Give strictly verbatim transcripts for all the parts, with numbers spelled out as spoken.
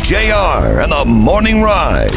J R and the Morning Ride.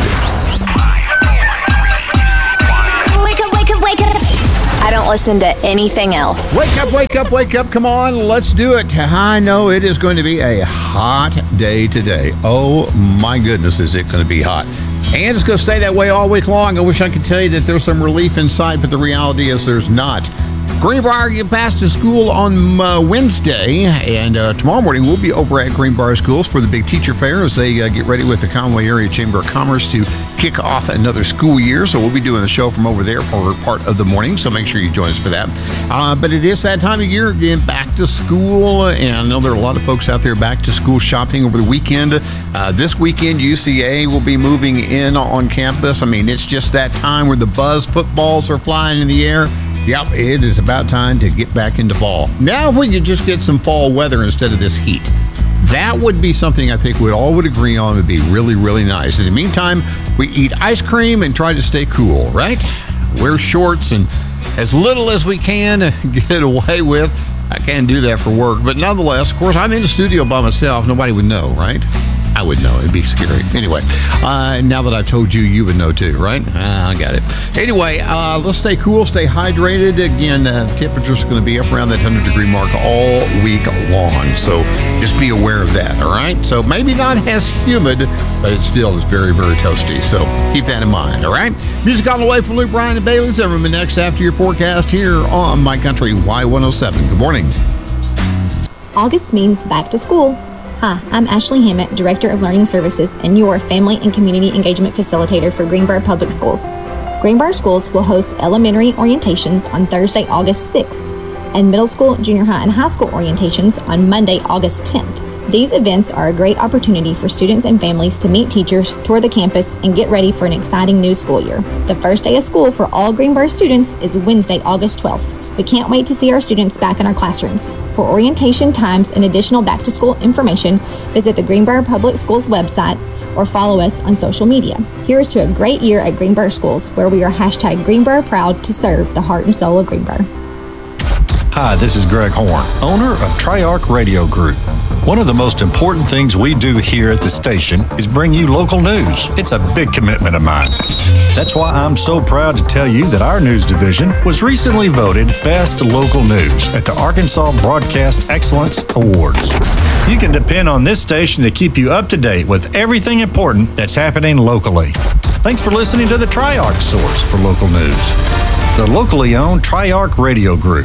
Wake up, wake up, wake up. I don't listen to anything else. Wake up, wake up, wake up. Come on, let's do it. I know it is going to be a hot day today. Oh, my goodness, is it going to be hot. And it's going to stay that way all week long. I wish I could tell you that there's some relief in sight, but the reality is there's not. Greenbrier get back to school on uh, Wednesday, and uh, tomorrow morning we'll be over at Greenbrier Schools for the big teacher fair as they uh, get ready with the Conway Area Chamber of Commerce to kick off another school year. So we'll be doing the show from over there for part of the morning, so make sure you join us for that. Uh, but it is that time of year again, back to school, and I know there are a lot of folks out there back to school shopping over the weekend. Uh, this weekend, U C A will be moving in on campus. I mean, it's just that time where the buzz footballs are flying in the air. Yep, it is about time to get back into fall. Now, if we could just get some fall weather instead of this heat, that would be something I think we all would agree on would be really, really nice. In the meantime, we eat ice cream and try to stay cool, right? Wear shorts and as little as we can get away with. I can't do that for work, but nonetheless, of course, I'm in the studio by myself. Nobody would know, right? I would know. It'd be scary. Anyway, uh, now that I've told you, you would know too, right? Uh, I got it. Anyway, uh, let's stay cool, stay hydrated. Again, uh, temperature's going to be up around that one hundred degree mark all week long. So just be aware of that, all right? So maybe not as humid, but it still is very, very toasty. So keep that in mind, all right? Music on the way from Luke Bryan and Bailey Zimmerman next after your forecast here on My Country Y one oh seven. Good morning. August means back to school. Hi, I'm Ashley Hammett, Director of Learning Services and your Family and Community Engagement Facilitator for Greenbrier Public Schools. Greenbrier Schools will host elementary orientations on Thursday, August sixth, and middle school, junior high, and high school orientations on Monday, August tenth. These events are a great opportunity for students and families to meet teachers, tour the campus, and get ready for an exciting new school year. The first day of school for all Greenbrier students is Wednesday, August twelfth. We can't wait to see our students back in our classrooms. For orientation times and additional back-to-school information, visit the Greenbrier Public Schools website or follow us on social media. Here's to a great year at Greenbrier Schools, where we are hashtag Greenbrier proud to serve the heart and soul of Greenbrier. Hi, this is Greg Horn, owner of Triarch Radio Group. One of the most important things we do here at the station is bring you local news. It's a big commitment of mine. That's why I'm so proud to tell you that our news division was recently voted Best Local News at the Arkansas Broadcast Excellence Awards. You can depend on this station to keep you up to date with everything important that's happening locally. Thanks for listening to the Triarch source for local news. The locally owned Triarch Radio Group.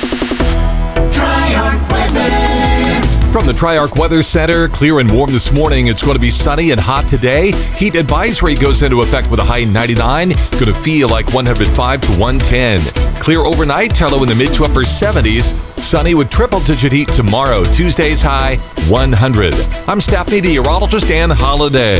Triarch Weather. From the Triarch Weather Center, clear and warm this morning. It's going to be sunny and hot today. Heat advisory goes into effect with a high ninety-nine. Going to feel like one hundred five to one ten. Clear overnight, low in the mid to upper seventies. Sunny with triple-digit heat tomorrow. Tuesday's high one hundred. I'm staff meteorologist Dan Holliday.